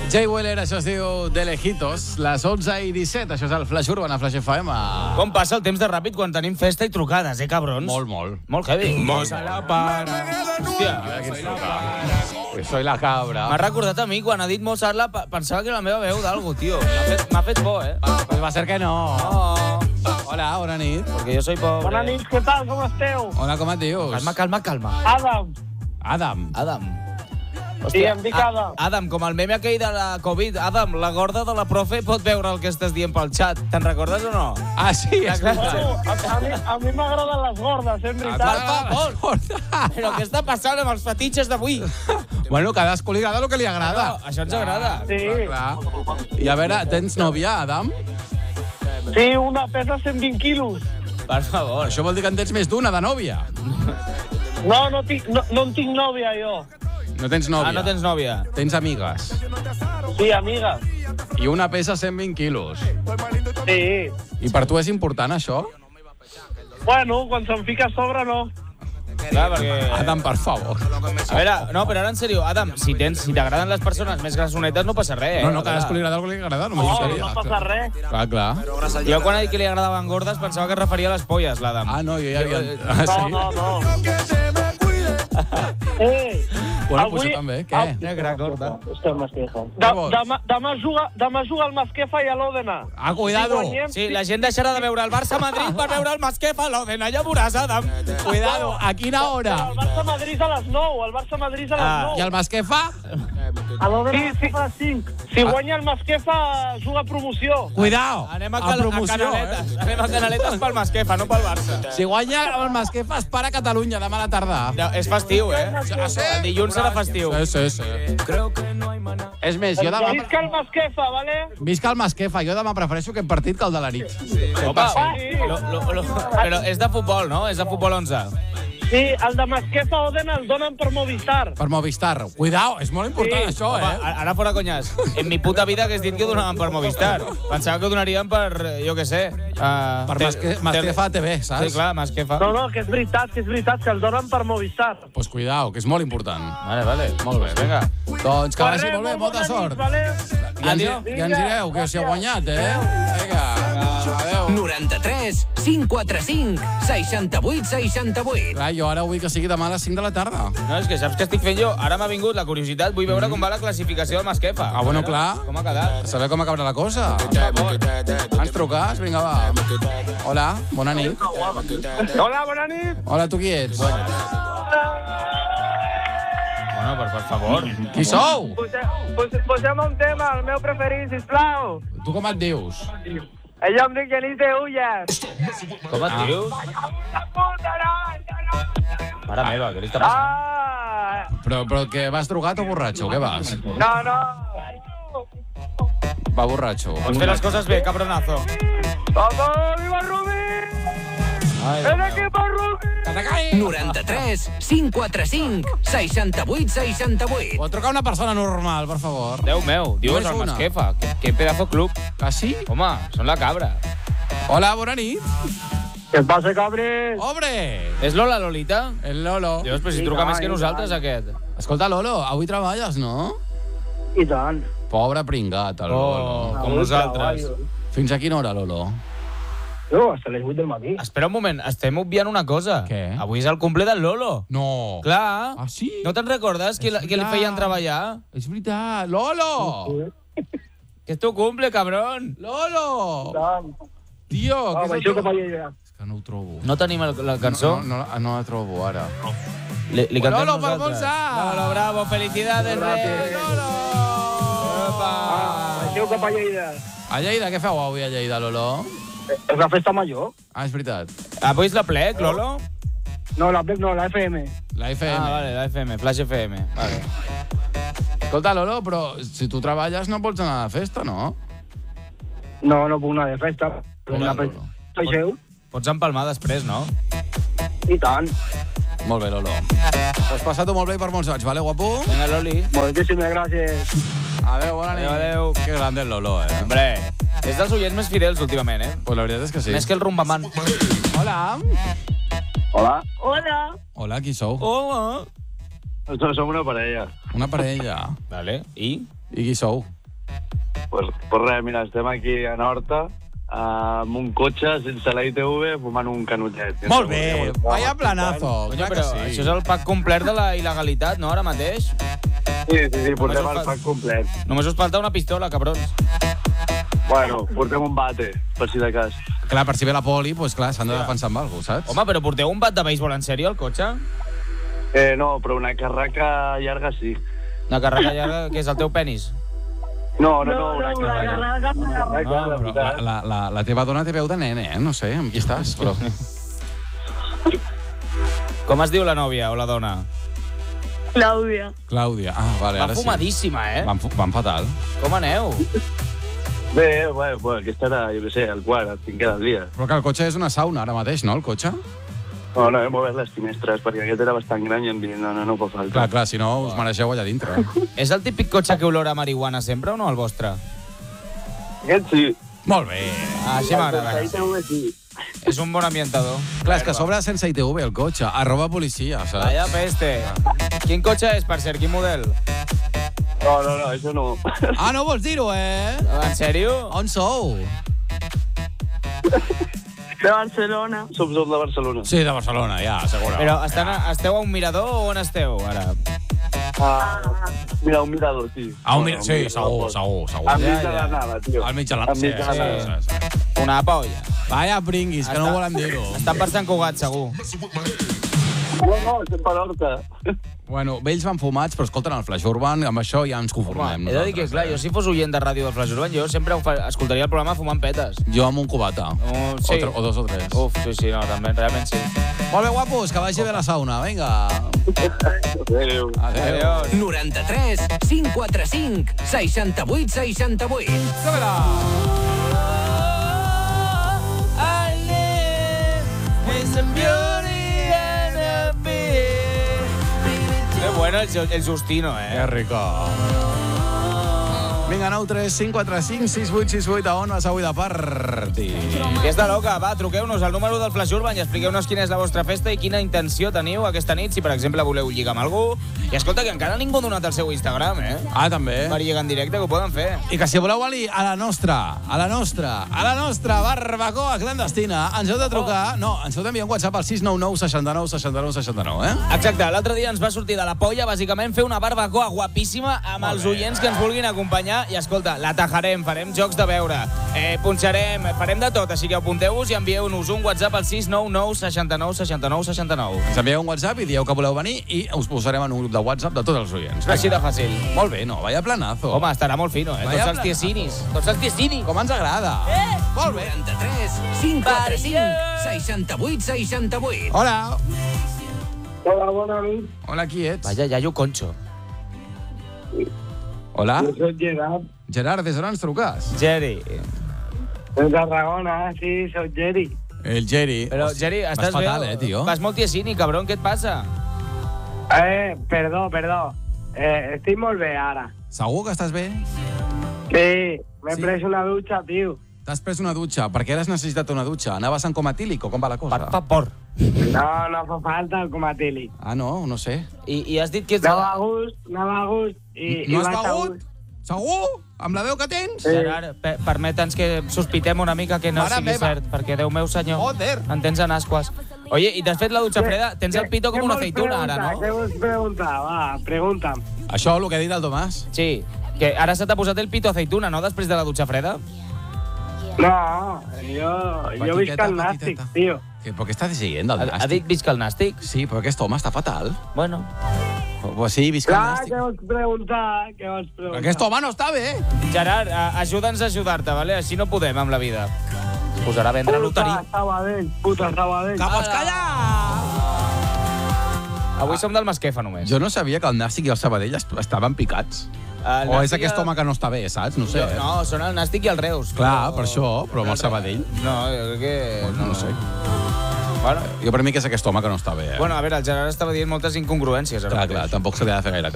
Jay Wheeler, això es diu De Lejitos, les 11:17, això és el Flash Urban a Flash FM. Com passa el temps de ràpid quan tenim festa i trucades, cabrons? Molt. Molt heavy. Mosa la para. Hòstia, soy la cabra. M'ha recordat a mi, quan ha dit Mozart, pensava que era la meva veu d'algú, tio. M'ha fet por, Pues va ser que no. No, Hola, bona nit. perquè jo soy pobre. Bona nit, què tal? Com esteu? Hola, com et dius? Calma. Adam. Sí, em dic Adam. Adam, com el meme aquell de la Covid. Adam, la gorda de la profe pot veure el que estàs dient pel xat. Te'n recordes o no? Ah, sí? Bueno, a mi m'agraden les gordes, en veritat. Però què està passant amb els fetitxes d'avui? Bueno, cadascú li agrada el que li agrada. Això ens agrada. Sí. Clar. I a veure, tens nòvia, Adam? Sí, una pesa 120 quilos. Per favor. Això vol dir que en tens més d'una de nòvia. No en tinc nòvia, jo. No tens nòvia. Ah, no tens nòvia. Tens amigues. Sí, amiga. I una pesa 120 quilos. Sí. I per tu és important, això? Bueno, quan se'm fica a sobre, no. Clar, perquè... Adam, per favor. A veure, no, però ara en sèrio, Adam, si t'agraden les persones més grassonetes no passa res. No, cadascú li agrada el que li agrada. No passa res. Clar. Jo quan ha dit que li agradaven gordes pensava que es referia a les polles, l'Adam. Ah, no, jo ja havia... Ah, sí? No. Bueno, pues jo també. Què? Negra, gorda. Demà juga el Masquefa i l'Òdena. Ah, cuidado. Sí, la gent deixarà de veure el Barça-Madrid per veure el Masquefa a l'Òdena. Ja veuràs, Adam. Cuidado, a quina hora? El Barça-Madrid a les 9. I el Masquefa? A l'Òdena a les 5. Si guanya el Masquefa, juga a promoció. Cuidado. Anem a Canaletes. Anem a Canaletes pel Masquefa, no pel Barça. Si guanya el Masquefa, es para Catalunya demà a la tarda. No, és festiu, El dilluns serà festiu. Sí. És més, jo demà... Visca el Masquefa, vale? Visca el Masquefa. Jo demà prefereixo aquest partit que el de la nit. Home, però és de futbol, no? És de futbol 11. Sí, el de Masquefa Òdena el donen per Movistar. Per Movistar. Cuidao, és molt important això, Ara fora conyes. En mi puta vida hagués dit que ho donaven per Movistar. Pensava que ho donarien per, jo què sé... Per Masquefa TV, saps? Sí, clar, Masquefa. No, que és veritat, que el donen per Movistar. Pues cuidao, que és molt important. Vale. Molt bé. Vinga. Doncs que vagi molt bé, molta sort. Ja ens direu que si heu guanyat, Vinga, adéu. 93 545 68 68. Clar, jo ara vull que sigui demà a les 5 de la tarda. No, és que saps què estic fent jo? Ara m'ha vingut la curiositat, vull veure com va la classificació del Masquefa. Ah, bueno, clar. Com ha quedat? A saber com acabarà la cosa. Ens truques? Vinga, va. Hola, bona nit. Hola, bona nit. Hola, tu qui ets? Bueno, per favor. Qui sou? Posem un tema, el meu preferit, sisplau. Tu com et dius? Jo em dic Genís de Ulles. Com et dius? Mare meva, què li està passant? Però que vas drogat o borratxo? Què vas? No. Va borratxo. Pots fer les coses bé, cabronazo. ¡Vamos, viva Rubí! ¡El equipo Rubí! 93 545 68 68. Pot trucar una persona normal, per favor. Déu meu, dius Només el una. Masquefa. Que pedazo club. Ah, sí? Home, són la cabra. Hola, bona nit. Què passa, cabres? Obre! És Lola, Lolita? El Lolo. Dius, però si truca més que nosaltres, aquest. Escolta, Lolo, avui treballes, no? I tant. Pobre pringat, el Lolo. Com nosaltres. Fins a quina hora, Lolo? No, hasta les 8 del matí. Espera un moment, estem obviant una cosa. Què? Avui és el cumple del Lolo. No. Clar. Ah, sí? No te'n recordes que li feien treballar? És veritat. Lolo! Que és tu cumple, cabron. Lolo! Tio, què és cap allà. És que no ho trobo. No tenim la cançó? No la trobo, ara. Li cantem Lolo, per nosaltres. Montsà! Lolo, bravo, felicidades, rei. Lolo! Opa! Baixeu cap a Lleida. A Lleida, què feu avui a Lleida, Lolo? És la festa major. Ah, és veritat. Avui és la plec, Lolo? No, la plec no, la FM. La FM. Ah, vale, la FM, Flash FM. Vale. Escolta, Lolo, però si tu treballes no pots anar a la festa, no? No puc anar de festa. Lolo. Baixeu. Pots empalmar després, no? I tant. Molt bé, Lolo. Pues passa-t'ho molt bé i per molts anys, vale, guapo? Vinga, Loli. Moltíssimes gràcies. Adéu, bona nit. Adéu. Que grande el Lolo, Hombre, és dels oients més fidels últimament, Pues la veritat és que sí. Més que el rumbaman. Hola. Hola. Hola. Hola, qui sou? Hola. Som una parella. Una parella. Vale, i? I qui sou? Pues res, mira, estem aquí a Horta, amb un cotxe sense la ITV fumant un canutet. Molt bé, vaya planazo. Coño, Clar que però sí. això és el pack complet de la il·legalitat, no, ara mateix? Sí, portem el pack complet. Només us falta una pistola, cabrons. Bueno, portem un bate, per si de cas. Clar, per si ve la poli, doncs clar, s'han de defensar amb algú, saps? Home, però porteu un bat de béisbol en sèrio al cotxe? No, però una carraca llarga sí. Una carrera llarga, que és el teu penis? No, una carraca. Però la teva dona té veu de nene, no sé, amb qui estàs, però... Com es diu la nòvia o la dona? Clàudia. Clàudia. Ah, vale, Va ara sí. fumadíssima, eh? Van fatal. Com aneu? Bé, bueno, aquesta era, jo què sé, el quart, el cinquè del dia. Però que el cotxe és una sauna ara mateix, no, el cotxe? No, hem obert les finestres, perquè aquest era bastant gran i em diuen, no fa falta. Clar, si no, us mereixeu allà dintre. És el típic cotxe que olora a marihuana sempre o no, el vostre? Aquest sí. Molt bé. Així m'agrada. sí. És un bon ambientador. Clar, és que sobre sense ITV el cotxe. @ policia, saps? Vaya peste. Quin cotxe és, per cert? Quin model? No, això no. Ah, no vols dir-ho, En sèrio? On sou? De Barcelona. Som de Barcelona. Sí, de Barcelona, ja, segura. Però esteu a un mirador o on esteu, ara? Mira, un mirador, sí. Mira, sí, segur. Enmig de la nada, tio. Al mig de la... Enmig de la nada. Sí. Una polla. Vaya pringuis, que no volen dir-ho. Estan per Sant Cugat, segur. No, estem per Horta. Bueno, vells van fumats, però escolten el Flash Urban, amb això ja ens conformem. He de dir que, clar, jo si fos oient de ràdio del Flash Urban, jo sempre escoltaria el programa fumant petes. Jo amb un cubata. Sí. O 2 o 3. Uf, sí, no, també, realment sí. Molt bé, guapos, que vagi bé la sauna, vinga. Adéu. Adiós. 93 545 68 68. Qué bueno el Justino, Que rico. Vinga, 9 3 5 4 5 6 8 6 8. A on vas avui de party? Fiesta loca, va, truqueu-nos al número del Flash Urban i expliqueu-nos quina és la vostra festa i quina intenció teniu aquesta nit, si per exemple voleu lligar amb algú. I escolta, que encara ningú ha donat el seu Instagram, Ah, també. Per lligar en directe, que ho poden fer. I que si voleu venir a la nostra barbacoa clandestina, ens heu de trucar... No, ens heu d'enviar un WhatsApp al 699 69 69 69, Exacte, l'altre dia ens va sortir de la polla, bàsicament, fer una barbacoa guapíssima amb els oients que ens vulguin acompanyar. I escolta, la tajarem, farem jocs de beure, punxarem, farem de tot, així que apunteu-vos i envieu-nos un WhatsApp al 699 69 69 69. Ens envieu un WhatsApp i dieu que voleu venir i us posarem en un grup de WhatsApp de tots els oients. Així de fàcil. Molt bé, no? Vaya planazo. Home, estarà molt fino, Vaya Tots els tiesinis. Tots els tiesinis. Com ens agrada. Molt bé. 93 545 68 68. Hola. Hola, bona nit. Hola, qui ets? Vaya, Yayo Concho. Hola. Jo soc Gerard. Gerard, des d'on ens truques? Jerry. De Tarragona, sí, soc Jerry. El Jerry. Però, Jerry, estàs vas fatal, bé? tio. Vas molt tiesini, cabron, què et passa? Perdó. Estic molt bé ara. Segur que estàs bé? Sí, m'he Sí? pres una dutxa, tio. T'has pres una dutxa. Per què has necessitat una dutxa? Anaves en coma etílic o com va la cosa? Per favor. No fa falta el comatílic. Ah, no sé. I has dit que ets... Anava a gust. No has begut? Segur? Amb la veu que tens? Gerard, permeta'ns que sospitem una mica que no Mare sigui meva. cert, perquè Déu meu senyor, Joder. en tens en ascuas. Oye, i t'has fet la dutxa freda? Tens el pito com una aceituna ara, no? Què vols preguntar? Va, pregunta'm. Això, el que ha dit el Tomàs. Sí, que ara se t'ha posat el pito aceituna, no?, després de la dutxa freda? No, jo visc al nàstic, tio. ¿Por qué estás siguiendo al Ha nàstic? dit visca el nàstic? Sí, però aquest home està fatal. Bueno. Pues sí, visca el Clar, nàstic. què vols preguntar? Però aquest home no està bé. Gerard, ajuda'ns a ajudar-te, vale? Així no podem amb la vida. Es posarà a vendre loteria. Puta Sabadell. Que pots callar! Avui som del Masquefa, només. Jo no sabia que el nàstic i el Sabadell estaven picats. El O és Nàstic aquest home que no està bé, saps? No sé. No, són el Nàstic i el Reus. Clar, per això, però amb el Sabadell. No, jo crec que... No sé. Bueno, Jo per mi que és aquest home que no està bé. bueno, a veure, el Gerard estava dient moltes incongruències. ara Clar, mateix. tampoc se li ha de fer gaire